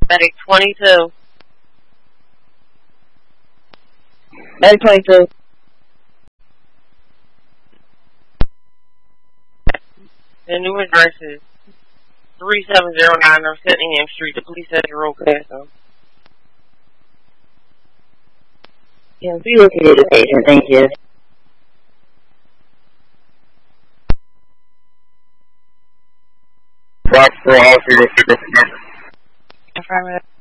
Medic 22. Medic 22. The new address is 3709 North Cunningham Street. The police said you're okay, so. Yeah, we located the patient, thank you. Box 4 Alpha, Affirmative.